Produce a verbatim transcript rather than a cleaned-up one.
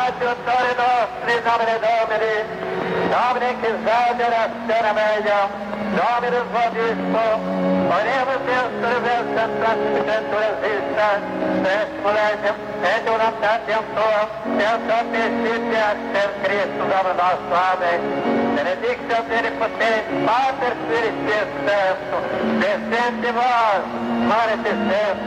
Adjuttore nostri, nomine Domini, Domine che salvera sera meglio, Domine vobisco, oremus est reversam transidentura vista, est moletium, et unam tua, et omniscitia per Christo Domino nostro. Amen. Benedictum Omnipotens, Pater Spiritus Sanctus, descende vos, mare